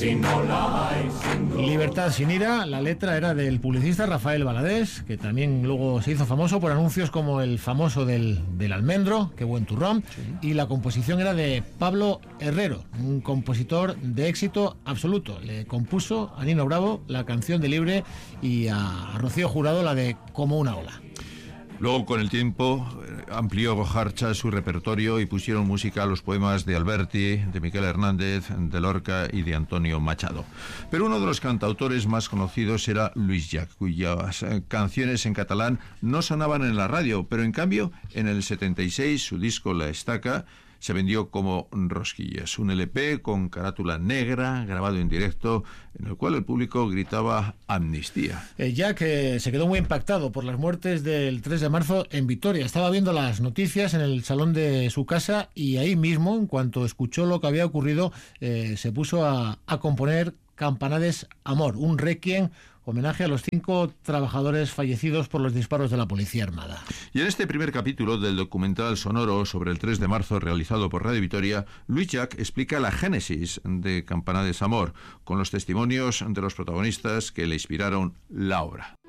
Libertad sin ira, la letra era del publicista Rafael Valadés, que también luego se hizo famoso por anuncios como el famoso del almendro, qué buen turrón, sí. Y la composición era de Pablo Herrero, un compositor de éxito absoluto. Le compuso a Nino Bravo la canción de Libre y a Rocío Jurado la de Como una ola. Luego, con el tiempo, amplió Jarcha su repertorio y pusieron música a los poemas de Alberti, de Miguel Hernández, de Lorca y de Antonio Machado. Pero uno de los cantautores más conocidos era Lluís Llach, cuyas canciones en catalán no sonaban en la radio, pero en cambio, en el 76, su disco La Estaca se vendió como rosquillas, un LP con carátula negra, grabado en directo, en el cual el público gritaba amnistía. Llach se quedó muy impactado por las muertes del 3 de marzo en Vitoria. Estaba viendo las noticias en el salón de su casa y ahí mismo, en cuanto escuchó lo que había ocurrido, se puso a componer Campanades Amor, un requiem, homenaje a los 5 trabajadores fallecidos por los disparos de la Policía Armada. Y en este primer capítulo del documental sonoro sobre el 3 de marzo realizado por Radio Vitoria, Lluís Llach explica la génesis de Campanades Amor, con los testimonios de los protagonistas que le inspiraron la obra.